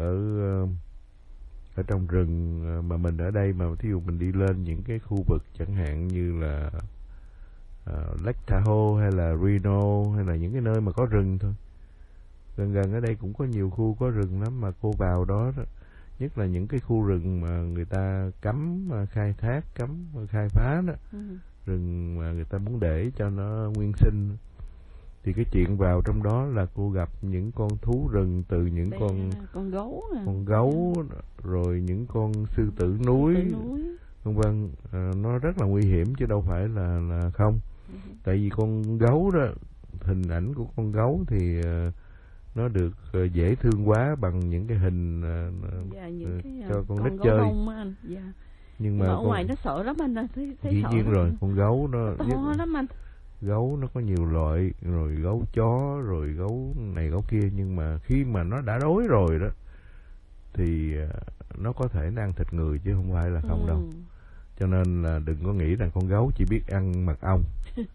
ở trong rừng mà mình ở đây, mà thí dụ mình đi lên những cái khu vực chẳng hạn như là Lake Tahoe hay là Reno, hay là những cái nơi mà có rừng thôi. Gần ở đây cũng có nhiều khu có rừng lắm, mà cô vào đó nhất là những cái khu rừng mà người ta cấm khai thác, cấm khai phá đó, rừng mà người ta muốn để cho nó nguyên sinh, thì cái chuyện vào trong đó là cô gặp những con thú rừng, từ những con gấu rồi những con sư tử núi vân vân. Nó rất là nguy hiểm chứ đâu phải là không. Tại vì con gấu đó, hình ảnh của con gấu thì nó được dễ thương quá bằng những cái hình cho con nít chơi. Nhưng mà ở ngoài nó sợ lắm anh ơi, dĩ nhiên rồi, con gấu nó to lắm anh. Gấu nó có nhiều loại, rồi gấu chó, rồi gấu này gấu kia, nhưng mà khi mà nó đã đói rồi đó thì nó có thể nó ăn thịt người chứ không phải là không đâu. Cho nên là đừng có nghĩ rằng con gấu chỉ biết ăn mật ong.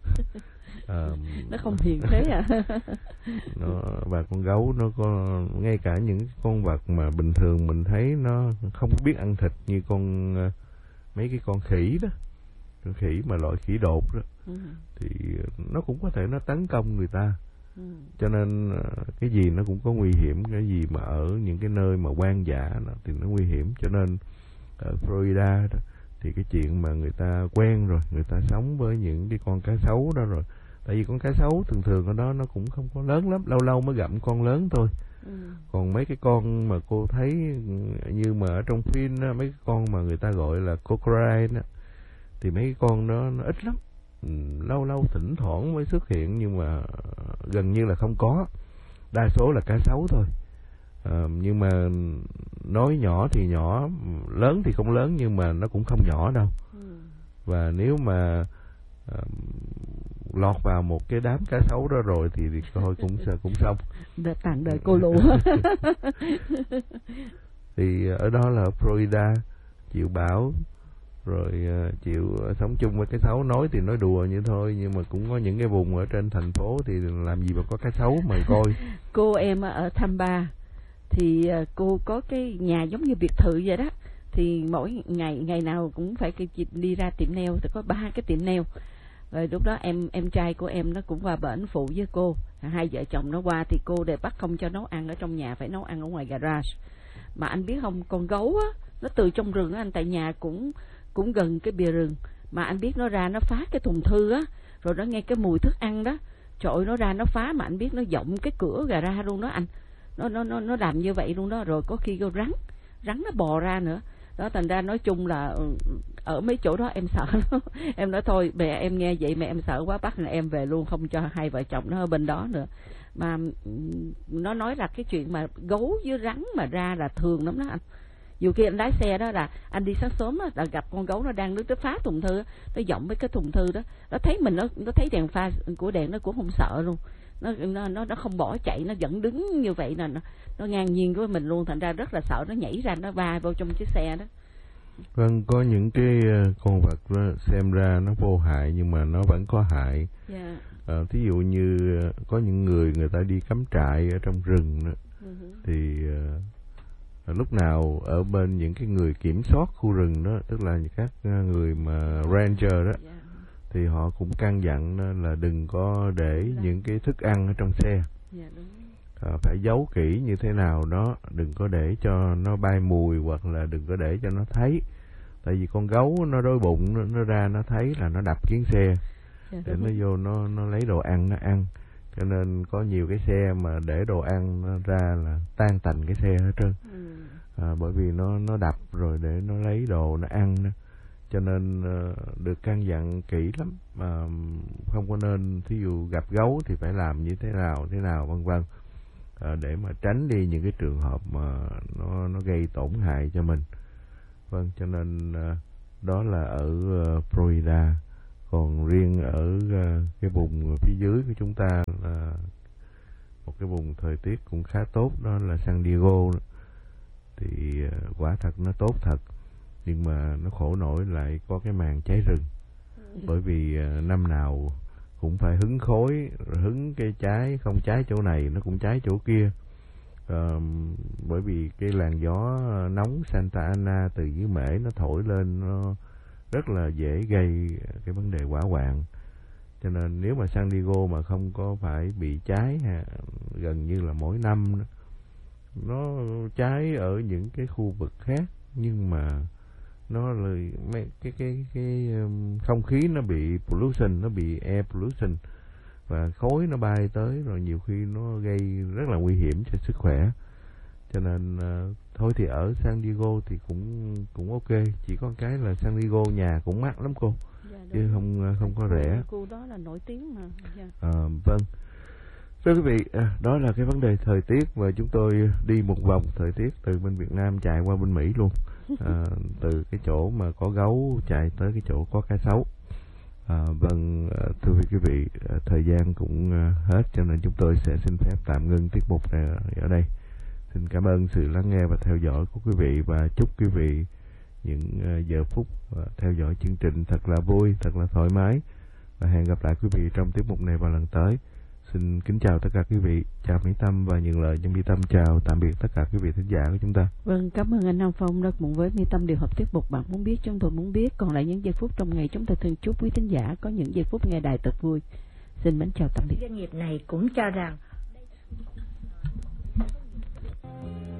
Nó không hiền thế à. Và con gấu nó có, ngay cả những con vật mà bình thường mình thấy nó không biết ăn thịt, như mấy cái con khỉ đó, con khỉ mà loại khỉ đột đó, thì nó cũng có thể nó tấn công người ta. Cho nên cái gì nó cũng có nguy hiểm, cái gì mà ở những cái nơi mà hoang dã thì nó nguy hiểm. Cho nên ở Florida đó, thì cái chuyện mà người ta quen rồi, người ta sống với những cái con cá sấu đó rồi. Tại vì con cá sấu thường ở đó nó cũng không có lớn lắm, lâu lâu mới gặp con lớn thôi. Còn mấy cái con mà cô thấy như mà ở trong phim đó, mấy cái con mà người ta gọi là crocodile đó, thì mấy cái con đó nó ít lắm. Lâu lâu thỉnh thoảng mới xuất hiện, nhưng mà gần như là không có. Đa số là cá sấu thôi. Nhưng mà nói nhỏ thì nhỏ, lớn thì không lớn, nhưng mà nó cũng không nhỏ đâu. Và nếu mà lọt vào một cái đám cá sấu đó rồi thì thôi cũng xong. Tặng đời cô lụ. Thì ở đó là Florida, chịu bão, rồi chịu sống chung với cái sấu. Nói thì nói đùa như thôi, nhưng mà cũng có những cái vùng ở trên thành phố thì làm gì mà có cá sấu mà coi. Cô em ở Tampa thì cô có cái nhà giống như biệt thự vậy đó. Thì mỗi ngày nào cũng phải đi ra tiệm nail, thì có 3 cái tiệm nail. Rồi lúc đó em trai của em nó cũng qua bển phụ với cô, hai vợ chồng nó qua thì cô để bắt không cho nấu ăn ở trong nhà, phải nấu ăn ở ngoài garage. Mà anh biết không, con gấu á, nó từ trong rừng á anh, tại nhà cũng gần cái bìa rừng, mà anh biết nó ra nó phá cái thùng thư á, rồi nó nghe cái mùi thức ăn đó, trời ơi, nó ra nó phá, mà anh biết nó giọng cái cửa gara luôn đó anh. Nó làm như vậy luôn đó. Rồi có khi có rắn nó bò ra nữa đó. Thành ra nói chung là ở mấy chỗ đó em sợ nó. Em nói thôi mẹ, em nghe vậy mẹ em sợ quá, bắt là em về luôn, không cho hai vợ chồng nó ở bên đó nữa. Mà nó nói là cái chuyện mà gấu với rắn mà ra là thường lắm đó anh. Dù khi anh lái xe đó, là anh đi sáng sớm đó, là gặp con gấu nó đang nó phá thùng thư, nó giọng với cái thùng thư đó, nó thấy mình, nó thấy đèn pha của đèn nó cũng không sợ luôn. Nó không bỏ chạy, nó vẫn đứng như vậy nè, nó ngang nhiên với mình luôn. Thành ra rất là sợ, nó nhảy ra nó va vô trong chiếc xe đó. Vâng, có những cái con vật đó, xem ra nó vô hại nhưng mà nó vẫn có hại. Thí dụ như có những người ta đi cắm trại ở trong rừng đó, thì lúc nào ở bên những cái người kiểm soát khu rừng đó, tức là các người mà ranger đó, thì họ cũng căn dặn là đừng có để những cái thức ăn ở trong xe. Phải giấu kỹ như thế nào đó, đừng có để cho nó bay mùi, hoặc là đừng có để cho nó thấy. Tại vì con gấu nó đói bụng, nó ra nó thấy là nó đập kiến xe để nó vô nó lấy đồ ăn nó ăn. Cho nên có nhiều cái xe mà để đồ ăn nó ra là tan tành cái xe hết trơn. Bởi vì nó đập rồi để nó lấy đồ nó ăn. Cho nên được căn dặn kỹ lắm, mà không có nên, thí dụ gặp gấu thì phải làm như thế nào vân vân, để mà tránh đi những cái trường hợp mà nó gây tổn hại cho mình. Vâng, cho nên đó là ở Florida. Còn riêng ở cái vùng phía dưới của chúng ta là một cái vùng thời tiết cũng khá tốt, đó là San Diego đó. Thì quả thật nó tốt thật, nhưng mà nó khổ nổi lại có cái màn cháy rừng. Bởi vì năm nào cũng phải hứng khói, hứng cái cháy, không cháy chỗ này nó cũng cháy chỗ kia. Bởi vì cái làn gió nóng Santa Ana từ dưới Mễ nó thổi lên, nó rất là dễ gây cái vấn đề hỏa hoạn. Cho nên nếu mà San Diego mà không có phải bị cháy gần như là mỗi năm nó cháy ở những cái khu vực khác, nhưng mà nó là cái không khí nó bị pollution, nó bị air pollution, và khói nó bay tới rồi nhiều khi nó gây rất là nguy hiểm cho sức khỏe. Cho nên thôi thì ở San Diego thì cũng ok, chỉ có cái là San Diego nhà cũng mắc lắm cô. Dạ, chứ không có rẻ. Khu đó là nổi tiếng mà. Dạ. Vâng. Thưa quý vị, đó là cái vấn đề thời tiết, và chúng tôi đi một vòng thời tiết từ bên Việt Nam chạy qua bên Mỹ luôn. Từ cái chỗ mà có gấu chạy tới cái chỗ có cá sấu. Vâng, thưa quý vị, thời gian cũng hết, cho nên chúng tôi sẽ xin phép tạm ngưng tiết mục này ở đây. Xin cảm ơn sự lắng nghe và theo dõi của quý vị, và chúc quý vị những giờ phút theo dõi chương trình thật là vui, thật là thoải mái, và hẹn gặp lại quý vị trong tiết mục này vào lần tới. Xin kính chào tất cả quý vị, chào Mỹ Tâm và Nhường Lời nhân Mỹ Tâm chào tạm biệt tất cả quý vị thính giả của chúng ta. Vâng, cảm ơn anh Nam Phong đã cùng với Mỹ Tâm điều hợp tiết mục Bạn Muốn Biết. Chúng tôi muốn biết, còn lại những giây phút trong ngày chúng tôi thường chúc quý thính giả có những giây phút nghe đài thật vui. Xin mến chào tạm biệt. Doanh nghiệp này cũng cho rằng